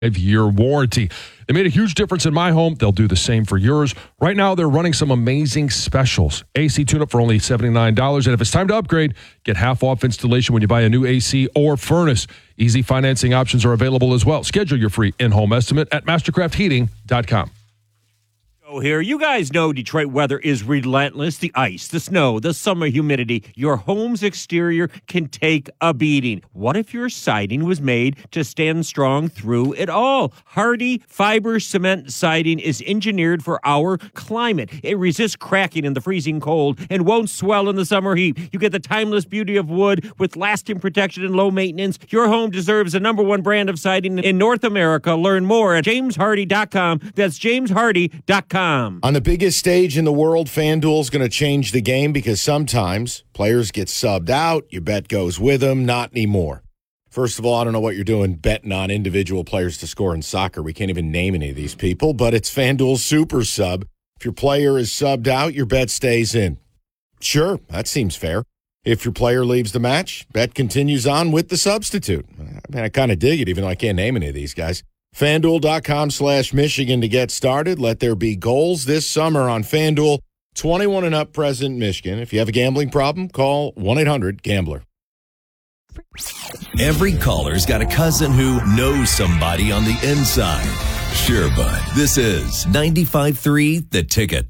5-year warranty. They made a huge difference in my home. They'll do the same for yours. Right now, they're running some amazing specials. AC tune-up for only $79. And if it's time to upgrade, get half off installation when you buy a new AC or furnace. Easy financing options are available as well. Schedule your free in-home estimate at mastercraftheating.com. Here, you guys know Detroit weather is relentless. The ice, the snow, the summer humidity. Your home's exterior can take a beating. What if your siding was made to stand strong through it all? Hardy fiber cement siding is engineered for our climate. It resists cracking in the freezing cold and won't swell in the summer heat. You get the timeless beauty of wood with lasting protection and low maintenance. Your home deserves the #1 brand of siding in North America. Learn more at jameshardy.com. That's jameshardy.com. On the biggest stage in the world, FanDuel's going to change the game because sometimes players get subbed out. Your bet goes with them. Not anymore. First of all, I don't know what you're doing betting on individual players to score in soccer. We can't even name any of these people, but it's FanDuel's Super Sub. If your player is subbed out, your bet stays in. Sure, that seems fair. If your player leaves the match, bet continues on with the substitute. I kind of dig it, even though I can't name any of these guys. FanDuel.com/Michigan to get started. Let there be goals this summer on FanDuel. 21 and up present Michigan. If you have a gambling problem, call 1-800-GAMBLER. Every caller's got a cousin who knows somebody on the inside. Sure, bud. This is 95.3 The Ticket.